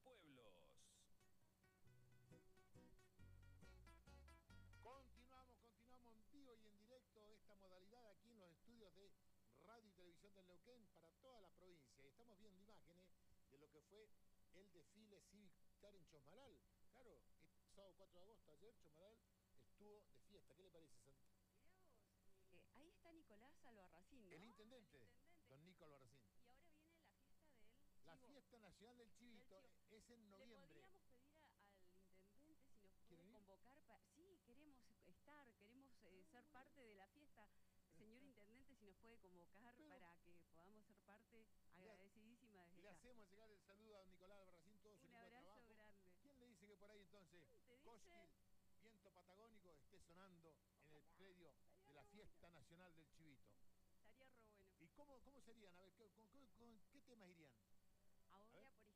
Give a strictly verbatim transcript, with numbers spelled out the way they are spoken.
pueblos. Continuamos, continuamos en vivo y en directo esta modalidad aquí en los estudios de Radio y Televisión del Neuquén para toda la provincia. Y estamos viendo imágenes de lo que fue el desfile cívico-militar en Chosmalal. Claro, el sábado cuatro de agosto, ayer, Chosmalal estuvo de fiesta. ¿Qué le parece, Santa? Mirá vos, eh, ahí está Nicolás Albarracín, ¿no? El intendente, El intendente. don Nico Albarracín. Y ahora viene la fiesta del La Chivo. fiesta nacional del Chivito Del Chivo. es en noviembre. Le podríamos pedir a, al intendente si nos puede ir? convocar. Pa sí, queremos estar, queremos eh, ser parte de la fiesta. Señor intendente, si nos puede convocar Pero, para que podamos ser parte, agradecidísima desde Le ya. hacemos llegar el saludo a don Nicolás Albarracín, todo su Un equipo de trabajo. abrazo grande. ¿Quién le dice que por ahí entonces Koskil, viento patagónico, esté sonando en el predio de la fiesta nacional del Chivito? Estaría re bueno. ¿Y cómo, cómo serían? A ver, ¿con, con, con qué temas irían? Ahora, por